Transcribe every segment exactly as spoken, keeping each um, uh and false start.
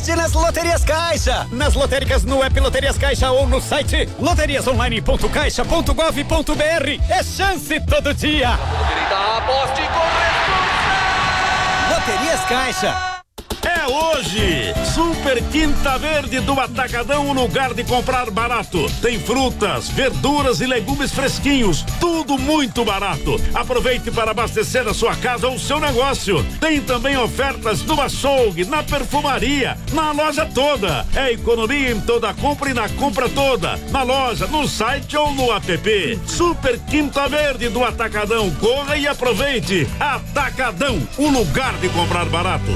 aposte nas Loterias Caixa. Nas lotéricas, no app Loterias Caixa ou no site loterias online ponto caixa ponto gov ponto br. É chance todo dia. Aposte com Loterias Caixa. É hoje, Super Quinta Verde do Atacadão, um lugar de comprar barato. Tem frutas, verduras e legumes fresquinhos, tudo muito barato. Aproveite para abastecer a sua casa ou o seu negócio. Tem também ofertas no açougue, na perfumaria, na loja toda. É economia em toda a compra e na compra toda, na loja, no site ou no app. Super Quinta Verde do Atacadão, corra e aproveite. Atacadão, um lugar de comprar barato.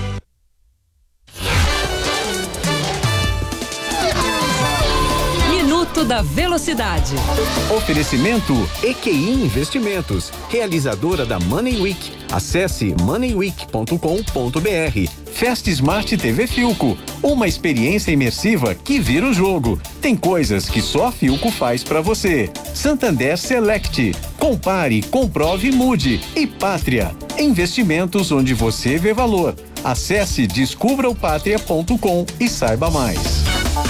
Minuto da Velocidade. Oferecimento E Q I Investimentos, realizadora da Money Week. Acesse money week ponto com ponto br. Fast Smart T V Filco, uma experiência imersiva que vira o jogo. Tem coisas que só a Filco faz pra você. Santander Select, compare, comprove e mude. E Pátria, investimentos onde você vê valor. Acesse descubra o pátria ponto com e saiba mais.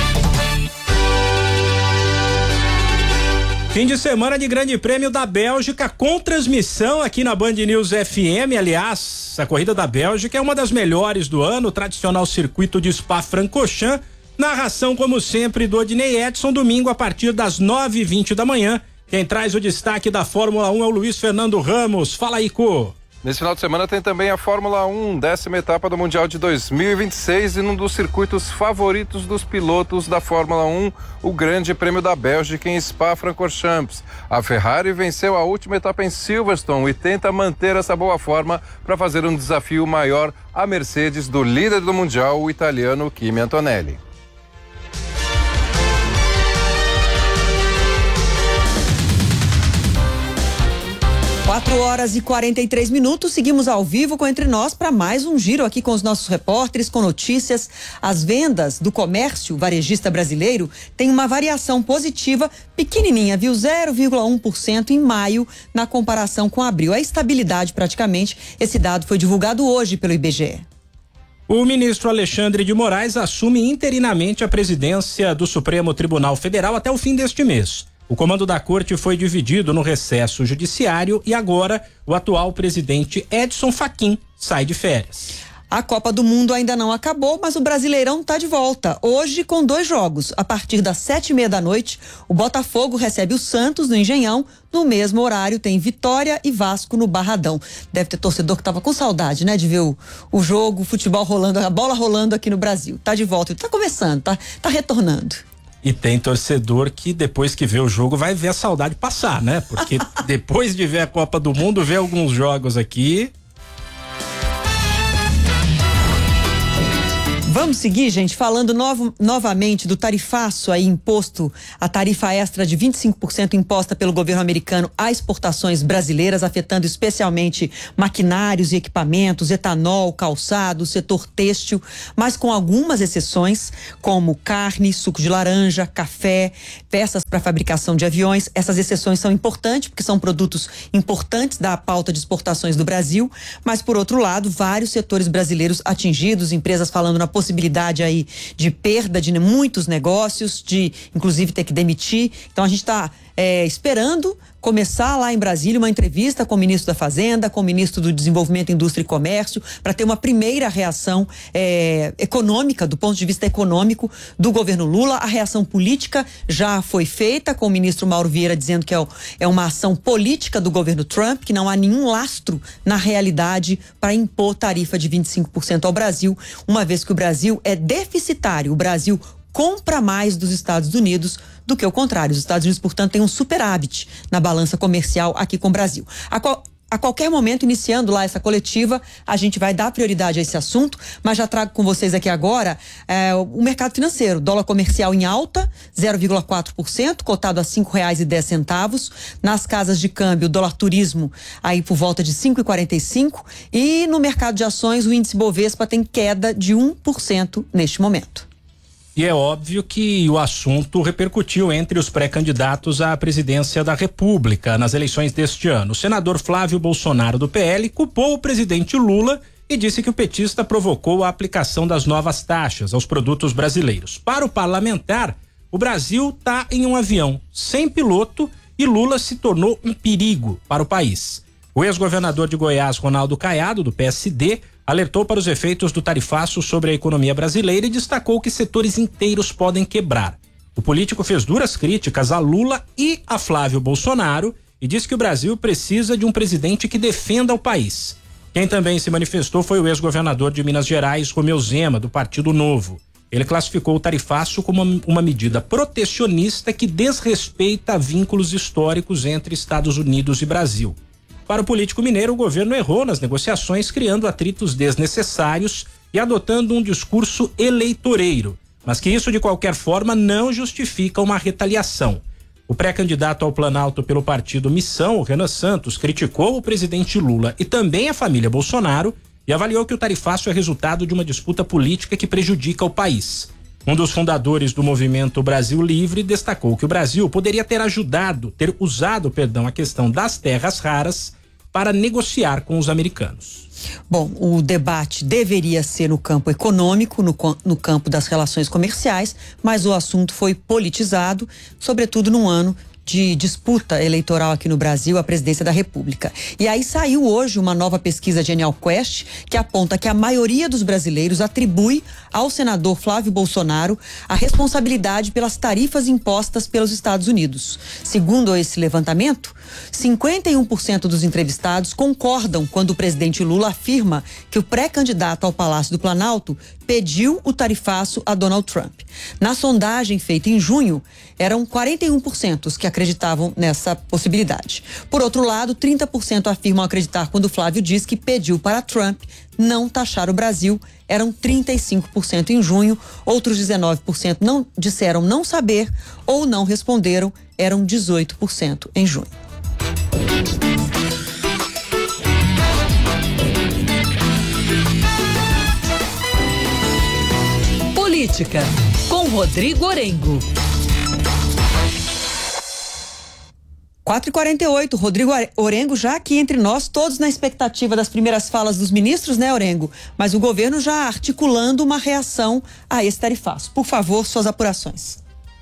Fim de semana de Grande Prêmio da Bélgica com transmissão aqui na Band News F M. Aliás, a corrida da Bélgica é uma das melhores do ano, o tradicional circuito de Spa-Francorchamps. Narração, como sempre, do Odinei Edson, domingo a partir das nove e vinte da manhã. Quem traz o destaque da Fórmula um é o Luiz Fernando Ramos. Fala aí, Cô. Nesse final de semana tem também a Fórmula um, décima etapa do Mundial de dois mil e vinte e seis e num dos circuitos favoritos dos pilotos da Fórmula um, o Grande Prêmio da Bélgica em Spa-Francorchamps. A Ferrari venceu a última etapa em Silverstone e tenta manter essa boa forma para fazer um desafio maior à Mercedes do líder do Mundial, o italiano Kimi Antonelli. quatro horas e quarenta e três minutos, seguimos ao vivo com Entre Nós para mais um giro aqui com os nossos repórteres, com notícias. As vendas do comércio varejista brasileiro têm uma variação positiva pequenininha, viu? zero vírgula um por cento em maio na comparação com abril. É estabilidade praticamente. Esse dado foi divulgado hoje pelo I B G E. O ministro Alexandre de Moraes assume interinamente a presidência do Supremo Tribunal Federal até o fim deste mês. O comando da corte foi dividido no recesso judiciário e agora o atual presidente Edson Fachin sai de férias. A Copa do Mundo ainda não acabou, mas o Brasileirão está de volta. Hoje com dois jogos. A partir das sete e meia da noite, o Botafogo recebe o Santos no Engenhão. No mesmo horário tem Vitória e Vasco no Barradão. Deve ter torcedor que estava com saudade, né? De ver o, o jogo, o futebol rolando, a bola rolando aqui no Brasil. Tá de volta, tá começando, tá, tá retornando. E tem torcedor que depois que vê o jogo vai ver a saudade passar, né? Porque depois de ver a Copa do Mundo, ver alguns jogos aqui. Vamos seguir, gente, falando novo, novamente do tarifaço aí imposto, a tarifa extra de vinte e cinco por cento imposta pelo governo americano a exportações brasileiras, afetando especialmente maquinários e equipamentos, etanol, calçado, setor têxtil, mas com algumas exceções, como carne, suco de laranja, café, peças para fabricação de aviões. Essas exceções são importantes porque são produtos importantes da pauta de exportações do Brasil, mas por outro lado, vários setores brasileiros atingidos, empresas falando na possibilidade aí de perda de muitos negócios, de inclusive ter que demitir. Então a gente está é, esperando começar lá em Brasília uma entrevista com o ministro da Fazenda, com o ministro do Desenvolvimento, Indústria e Comércio, para ter uma primeira reação é, econômica, do ponto de vista econômico do governo Lula. A reação política já foi feita com o ministro Mauro Vieira dizendo que é, é uma ação política do governo Trump, que não há nenhum lastro na realidade para impor tarifa de vinte e cinco por cento ao Brasil, uma vez que o Brasil é deficitário. O Brasil compra mais dos Estados Unidos do que o contrário. Os Estados Unidos, portanto, têm um superávit na balança comercial aqui com o Brasil. A, qual, a qualquer momento, iniciando lá essa coletiva, a gente vai dar prioridade a esse assunto, mas já trago com vocês aqui agora é, o mercado financeiro. Dólar comercial em alta, zero vírgula quatro por cento, cotado a cinco reais e dez centavos. Nas casas de câmbio, o dólar turismo aí por volta de cinco e quarenta e cinco. E no mercado de ações, o índice Bovespa tem queda de um por cento neste momento. E é óbvio que o assunto repercutiu entre os pré-candidatos à presidência da República nas eleições deste ano. O senador Flávio Bolsonaro, do P L, culpou o presidente Lula e disse que o petista provocou a aplicação das novas taxas aos produtos brasileiros. Para o parlamentar, o Brasil está em um avião sem piloto e Lula se tornou um perigo para o país. O ex-governador de Goiás, Ronaldo Caiado, do P S D, alertou para os efeitos do tarifaço sobre a economia brasileira e destacou que setores inteiros podem quebrar. O político fez duras críticas a Lula e a Flávio Bolsonaro e disse que o Brasil precisa de um presidente que defenda o país. Quem também se manifestou foi o ex-governador de Minas Gerais, Romeu Zema, do Partido Novo. Ele classificou o tarifaço como uma medida protecionista que desrespeita vínculos históricos entre Estados Unidos e Brasil. Para o político mineiro, o governo errou nas negociações, criando atritos desnecessários e adotando um discurso eleitoreiro, mas que isso de qualquer forma não justifica uma retaliação. O pré-candidato ao Planalto pelo partido Missão, Renan Santos, criticou o presidente Lula e também a família Bolsonaro e avaliou que o tarifaço é resultado de uma disputa política que prejudica o país. Um dos fundadores do movimento Brasil Livre destacou que o Brasil poderia ter ajudado, ter usado, perdão, a questão das terras raras para negociar com os americanos. Bom, o debate deveria ser no campo econômico, no, no campo das relações comerciais, mas o assunto foi politizado, sobretudo num ano de disputa eleitoral aqui no Brasil, a presidência da República. E aí saiu hoje uma nova pesquisa de Genial Quest que aponta que a maioria dos brasileiros atribui ao senador Flávio Bolsonaro a responsabilidade pelas tarifas impostas pelos Estados Unidos. Segundo esse levantamento, cinquenta e um por cento dos entrevistados concordam quando o presidente Lula afirma que o pré-candidato ao Palácio do Planalto pediu o tarifaço a Donald Trump. Na sondagem feita em junho, eram quarenta e um por cento os que acreditavam nessa possibilidade. Por outro lado, trinta por cento afirmam acreditar quando Flávio diz que pediu para Trump não taxar o Brasil. Eram trinta e cinco por cento em junho, outros dezenove por cento não disseram não saber ou não responderam, eram dezoito por cento em junho. Política, com Rodrigo Orengo. quatro e quarenta e oito, Rodrigo Orengo já aqui entre nós, todos na expectativa das primeiras falas dos ministros, né, Orengo? Mas o governo já articulando uma reação a esse tarifaço. Por favor, suas apurações.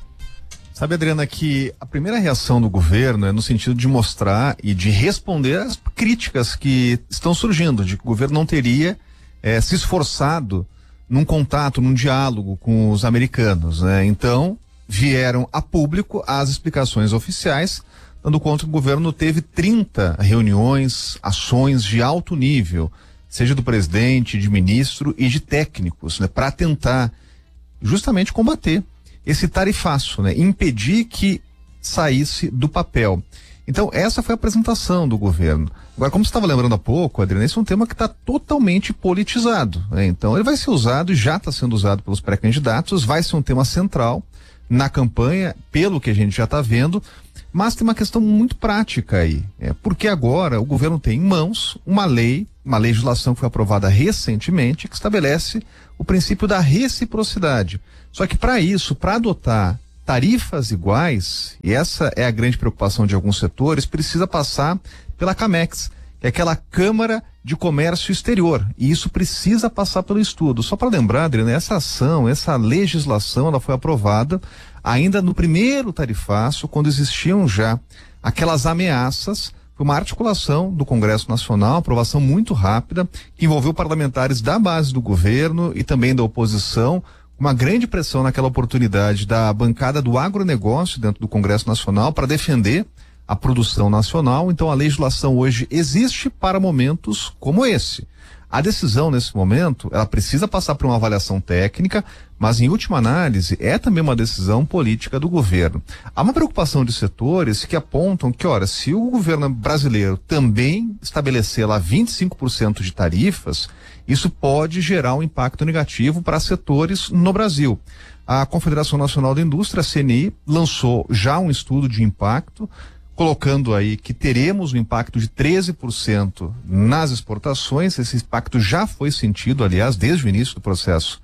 Sabe, Adriana, que a primeira reação do governo é no sentido de mostrar e de responder às críticas que estão surgindo, de que o governo não teria eh, se esforçado num contato, num diálogo com os americanos, né? Então, vieram a público as explicações oficiais, dando conta que o governo teve trinta reuniões, ações de alto nível, seja do presidente, de ministro e de técnicos, né? Para tentar justamente combater esse tarifaço, né? Impedir que saísse do papel. Então, essa foi a apresentação do governo. Agora, como você estava lembrando há pouco, Adriana, esse é um tema que está totalmente politizado, né? Então, ele vai ser usado e já está sendo usado pelos pré-candidatos, vai ser um tema central na campanha, pelo que a gente já está vendo, mas tem uma questão muito prática aí, é, porque agora o governo tem em mãos uma lei, uma legislação que foi aprovada recentemente, que estabelece o princípio da reciprocidade. Só que para isso, para adotar tarifas iguais, e essa é a grande preocupação de alguns setores, precisa passar pela CAMEX, que é aquela Câmara de Comércio Exterior, e isso precisa passar pelo estudo. Só para lembrar, Adriana, essa ação, essa legislação, ela foi aprovada ainda no primeiro tarifaço, quando existiam já aquelas ameaças. Foi uma articulação do Congresso Nacional, aprovação muito rápida, que envolveu parlamentares da base do governo e também da oposição, uma grande pressão naquela oportunidade da bancada do agronegócio dentro do Congresso Nacional para defender a produção nacional. Então a legislação hoje existe para momentos como esse. A decisão nesse momento, ela precisa passar por uma avaliação técnica, mas em última análise é também uma decisão política do governo. Há uma preocupação de setores que apontam que, ora, se o governo brasileiro também estabelecer lá vinte e cinco por cento de tarifas, isso pode gerar um impacto negativo para setores no Brasil. A Confederação Nacional da Indústria, a C N I, lançou já um estudo de impacto, colocando aí que teremos um impacto de treze por cento nas exportações. Esse impacto já foi sentido, aliás, desde o início do processo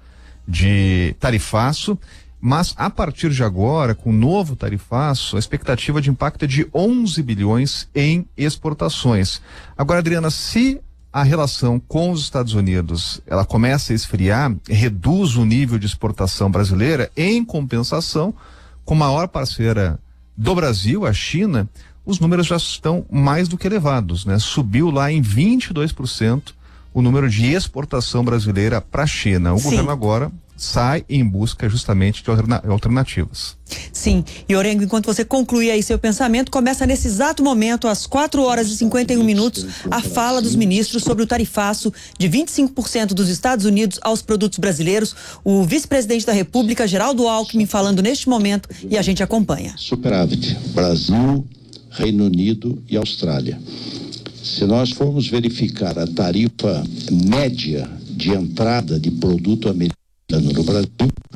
de tarifaço, mas a partir de agora, com o novo tarifaço, a expectativa de impacto é de onze bilhões em exportações. Agora, Adriana, se a relação com os Estados Unidos ela começa a esfriar, reduz o nível de exportação brasileira, em compensação, com a maior parceira do Brasil, a China, os números já estão mais do que elevados, né? Subiu lá em vinte e dois por cento o número de exportação brasileira para a China. O Sim. governo agora sai em busca justamente de alterna- alternativas. Sim, e Orengo, enquanto você conclui aí seu pensamento, começa nesse exato momento, às quatro horas e cinquenta e um minutos, a fala dos ministros sobre o tarifaço de vinte e cinco por cento dos Estados Unidos aos produtos brasileiros. O vice-presidente da República, Geraldo Alckmin, falando neste momento, e a gente acompanha. Superávit, Brasil, Reino Unido e Austrália. Se nós formos verificar a tarifa média de entrada de produto americano no Brasil,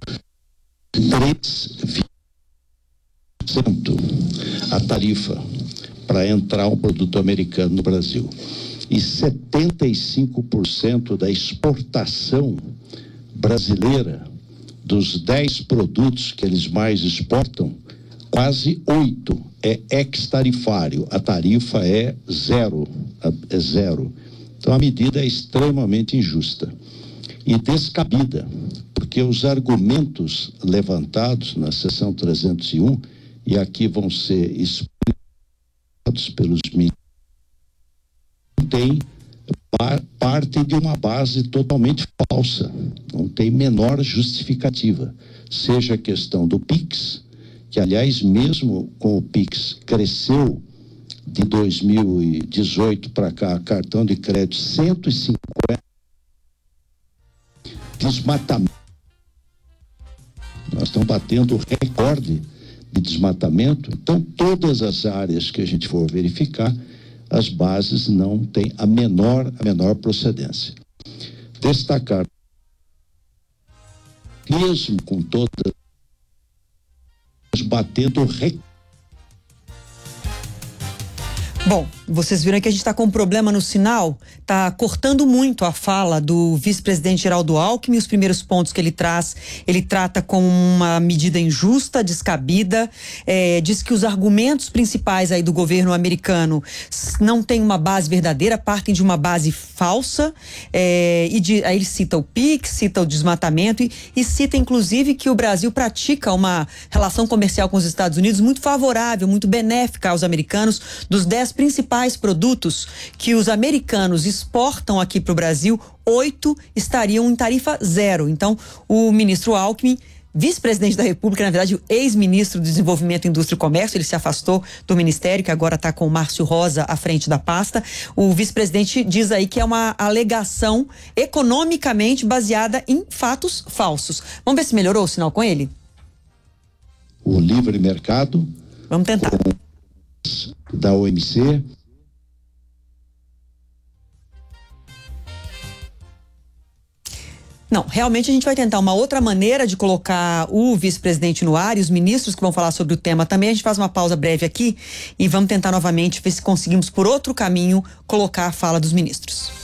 três vírgula vinte por cento a tarifa para entrar um produto americano no Brasil. E setenta e cinco por cento da exportação brasileira, dos dez produtos que eles mais exportam, quase oito é ex-tarifário. A tarifa é zero, é zero. Então a medida é extremamente injusta e descabida, porque os argumentos levantados na seção trezentos e um, e aqui vão ser explicados pelos ministros, tem parte de uma base totalmente falsa, não tem menor justificativa, seja a questão do PIX, que aliás mesmo com o PIX cresceu de dois mil e dezoito para cá, cartão de crédito cento e cinquenta, desmatamento, nós estamos batendo o recorde de desmatamento. Então todas as áreas que a gente for verificar, as bases não têm a menor, a menor procedência. Destacar, mesmo com todas, batendo o recorde. Bom, vocês viram que a gente está com um problema no sinal, está cortando muito a fala do vice-presidente Geraldo Alckmin. Os primeiros pontos que ele traz, ele trata como uma medida injusta, descabida, é, diz que os argumentos principais aí do governo americano não têm uma base verdadeira, partem de uma base falsa, é, e de, aí ele cita o PIX, cita o desmatamento e, e cita inclusive que o Brasil pratica uma relação comercial com os Estados Unidos muito favorável, muito benéfica aos americanos. Dos dez principais produtos que os americanos exportam aqui para o Brasil, oito estariam em tarifa zero. Então, o ministro Alckmin, vice-presidente da República, na verdade, o ex-ministro do Desenvolvimento, Indústria e Comércio, ele se afastou do ministério, que agora está com o Márcio Rosa à frente da pasta. O vice-presidente diz aí que é uma alegação economicamente baseada em fatos falsos. Vamos ver se melhorou o sinal com ele? O livre mercado. Vamos tentar. Da O M C. Não, realmente a gente vai tentar uma outra maneira de colocar o vice-presidente no ar e os ministros que vão falar sobre o tema também. A gente faz uma pausa breve aqui e vamos tentar novamente ver se conseguimos por outro caminho colocar a fala dos ministros.